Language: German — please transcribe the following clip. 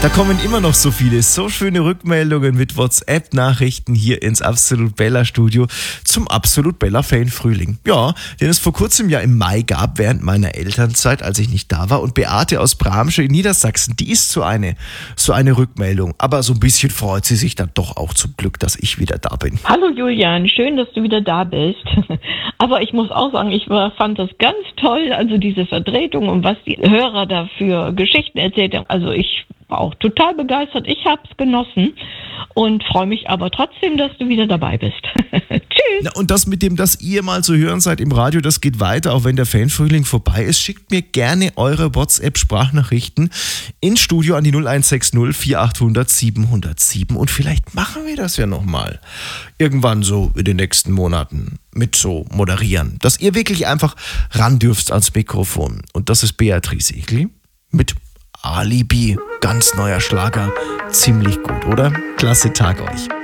Da kommen immer noch so viele, so schöne Rückmeldungen mit WhatsApp-Nachrichten hier ins Absolut Bella Studio zum Absolut Bella Fan-Frühling. Ja, den es vor kurzem ja im Mai gab, während meiner Elternzeit, als ich nicht da war. Und Beate aus Bramsche in Niedersachsen, die ist so eine Rückmeldung. Aber so ein bisschen freut sie sich dann doch auch zum Glück, dass ich wieder da bin. Hallo Julian, schön, dass du wieder da bist. Aber ich muss auch sagen, fand das ganz toll, also diese Vertretung und was die Hörer da für Geschichten erzählt haben. Also ich war auch total begeistert. Ich habe es genossen und freue mich aber trotzdem, dass du wieder dabei bist. Tschüss. Na, und das mit dem, dass ihr mal zu hören seid im Radio, das geht weiter, auch wenn der Fanfrühling vorbei ist. Schickt mir gerne eure WhatsApp-Sprachnachrichten ins Studio an die 0160 4800 707 und vielleicht machen wir das ja nochmal irgendwann so in den nächsten Monaten mit so moderieren, dass ihr wirklich einfach ran dürft ans Mikrofon. Und das ist Beatrice Egli mit Alibi, ganz neuer Schlager, ziemlich gut, oder? Klasse Tag euch.